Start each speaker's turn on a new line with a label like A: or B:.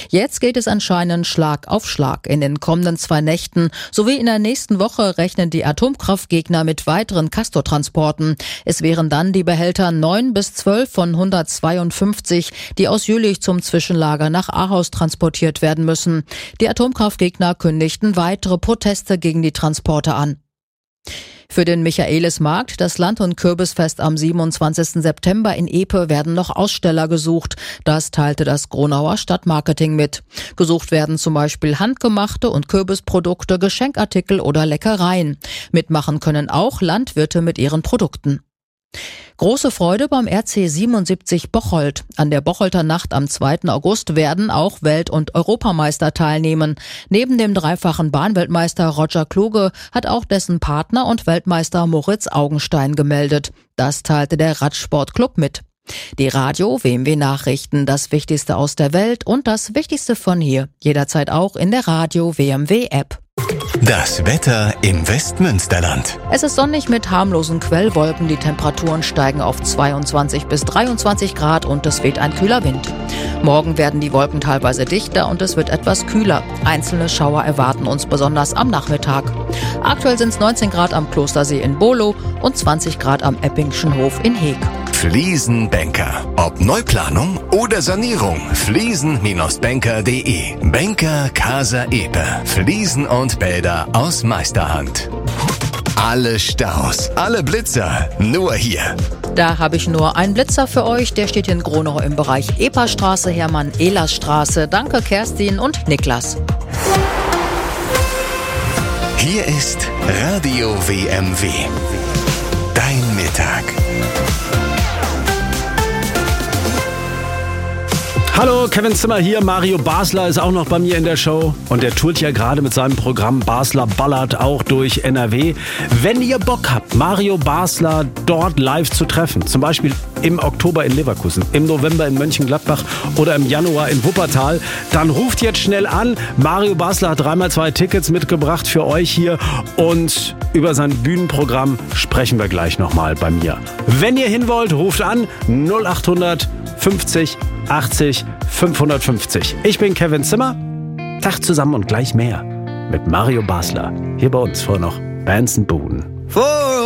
A: Jetzt geht es anscheinend Schlag auf Schlag. In den kommenden 2 Nächten sowie in der nächsten Woche rechnen die Atomkraftgegner mit weiteren Castortransporten. Es wären dann die Behälter 9 bis 12 von 152, die aus Jülich zum Zwischenlager nach Ahaus transportiert werden müssen. Die Atomkraftgegner kündigten weitere Proteste gegen die Transporte an. Für den Michaelismarkt, das Land- und Kürbisfest am 27. September in Epe, werden noch Aussteller gesucht. Das teilte das Gronauer Stadtmarketing mit. Gesucht werden zum Beispiel handgemachte und Kürbisprodukte, Geschenkartikel oder Leckereien. Mitmachen können auch Landwirte mit ihren Produkten. Große Freude beim RC 77 Bocholt. An der Bocholter Nacht am 2. August werden auch Welt- und Europameister teilnehmen. Neben dem dreifachen Bahnweltmeister Roger Kluge hat auch dessen Partner und Weltmeister Moritz Augenstein gemeldet. Das teilte der Radsportclub mit. Die Radio WMW Nachrichten, das Wichtigste aus der Welt und das Wichtigste von hier. Jederzeit auch in der Radio WMW App.
B: Das Wetter im Westmünsterland.
A: Es ist sonnig mit harmlosen Quellwolken. Die Temperaturen steigen auf 22 bis 23 Grad und es weht ein kühler Wind. Morgen werden die Wolken teilweise dichter und es wird etwas kühler. Einzelne Schauer erwarten uns besonders am Nachmittag. Aktuell sind es 19 Grad am Klostersee in Bolo und 20 Grad am Eppingschen Hof in Heeg.
B: Fliesenbanker. Ob Neuplanung oder Sanierung. Fliesen-banker.de. Banker Casa Epe. Fliesen und Bäder aus Meisterhand. Alle Staus, alle Blitzer, nur hier.
A: Da habe ich nur einen Blitzer für euch. Der steht in Gronau im Bereich Eperstraße, Hermann-Ehlers-Straße. Danke Kerstin und Niklas.
B: Hier ist Radio WMW. Dein Mittag.
C: Hallo, Kevin Zimmer hier. Mario Basler ist auch noch bei mir in der Show. Und der tourt ja gerade mit seinem Programm Basler Ballert auch durch NRW. Wenn ihr Bock habt, Mario Basler dort live zu treffen, zum Beispiel im Oktober in Leverkusen, im November in Mönchengladbach oder im Januar in Wuppertal, dann ruft jetzt schnell an. Mario Basler hat 3x2 Tickets mitgebracht für euch hier. Und über sein Bühnenprogramm sprechen wir gleich nochmal bei mir. Wenn ihr hin wollt, ruft an 0800 50 80 550. Ich bin Kevin Zimmer. Tag zusammen und gleich mehr mit Mario Basler. Hier bei uns vor noch Bands & Buden.